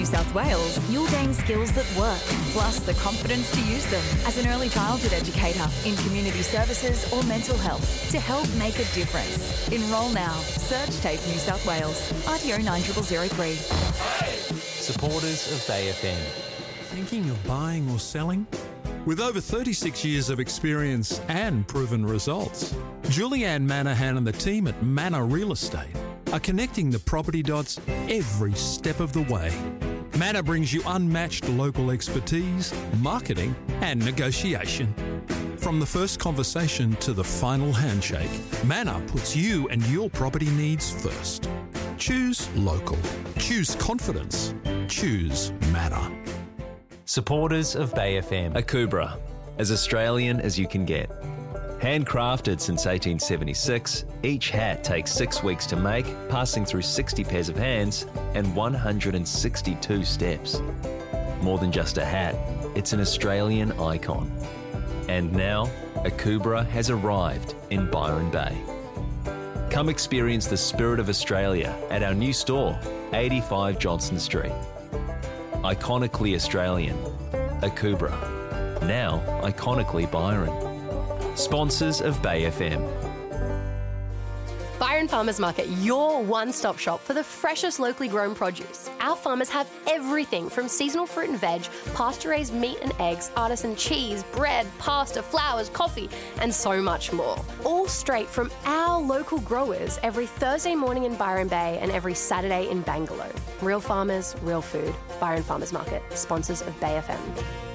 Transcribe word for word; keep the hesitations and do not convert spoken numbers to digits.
New South Wales, you'll gain skills that work, plus the confidence to use them as an early childhood educator in community services or mental health to help make a difference. Enrol now. Search TAFE New South Wales. R T O nine zero zero zero three. Supporters of Bay F M. Thinking of buying or selling? With over thirty-six years of experience and proven results, Julianne Manahan and the team at Manor Real Estate are connecting the property dots every step of the way. Manor brings you unmatched local expertise, marketing and negotiation. From the first conversation to the final handshake, Manor puts you and your property needs first. Choose local. Choose confidence. Choose Manor. Supporters of Bay F M. Akubra, as Australian as you can get. Handcrafted since eighteen seventy-six, each hat takes six weeks to make, passing through sixty pairs of hands and one hundred sixty-two steps. More than just a hat, it's an Australian icon. And now, Akubra has arrived in Byron Bay. Come experience the spirit of Australia at our new store, eighty-five Johnston Street. Iconically Australian, Akubra. Now iconically Byron. Sponsors of Bay F M. Byron Farmers Market, your one-stop shop for the freshest locally grown produce. Our farmers have everything from seasonal fruit and veg, pasture-raised meat and eggs, artisan cheese, bread, pasta, flowers, coffee, and so much more. All straight from our local growers every Thursday morning in Byron Bay and every Saturday in Bangalore. Real farmers, real food. Byron Farmers Market, sponsors of Bay F M.